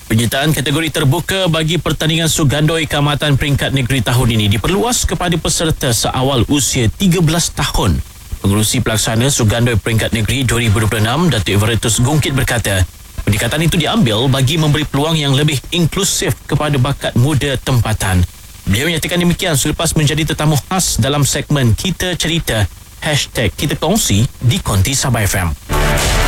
Penyertaan kategori terbuka bagi pertandingan Sugandoi Keamatan peringkat negeri tahun ini diperluas kepada peserta seawal usia 13 tahun. Pengerusi pelaksana Sugandoi peringkat negeri 2026, Datuk Evertus Gungkit berkata, pendekatan itu diambil bagi memberi peluang yang lebih inklusif kepada bakat muda tempatan. Beliau menyatakan demikian selepas menjadi tetamu khas dalam segmen Kita Cerita #Kita Kongsi di Konti Sabah FM.